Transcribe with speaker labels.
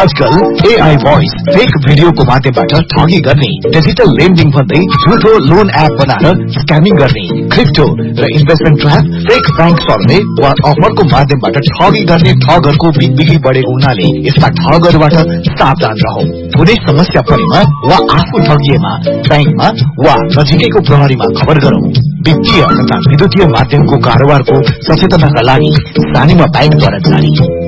Speaker 1: आजकल AI voice fake भिडियोको माध्यमबाट ठगी गर्ने, डिजिटल लेन्डिङ भन्दै झुटो लोन एप बनाएर स्क्यामिङ गर्ने, क्रिप्टो र investment trap, fake bank survey वा अफरको माध्यमबाट ठगी गर्ने ठगहरूको बिगबिगी बढेको हुनाले यस्ता ठगहरूबाट सावधान रहौ। कुनै समस्या परेमा वा आफू ठगिएमा बैंकमा वा नजिकैको प्रहरीमा खबर गरौं। वित्तीय तथा विद्युतीय माध्यमको कारोबारको सचेतनाका लागि सानीमा बैंकद्वारा जारी